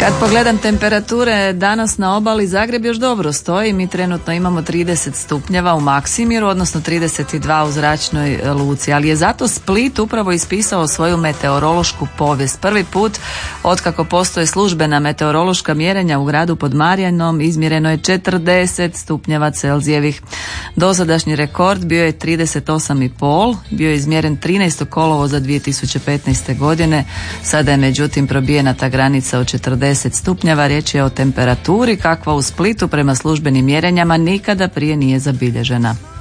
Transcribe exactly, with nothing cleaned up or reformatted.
Kad pogledam temperature danas na obali, Zagreb još dobro stoji. Mi trenutno imamo trideset stupnjeva u Maksimiru, odnosno trideset dva u zračnoj luci, ali je zato Split upravo ispisao svoju meteorološku povijest. Prvi put otkako postoje službena meteorološka mjerenja u gradu pod Marjanom izmjereno je četrdeset stupnjeva Celzijevih. Dosadašnji rekord bio je trideset osam i pol, bio je izmjeren trinaestog kolovoza dvije tisuće petnaeste. godine. Sada je međutim probijena ta granica od četrdeset stupnjeva. Riječ je o temperaturi kakva u Splitu prema službenim mjerenjama nikada prije nije zabilježena.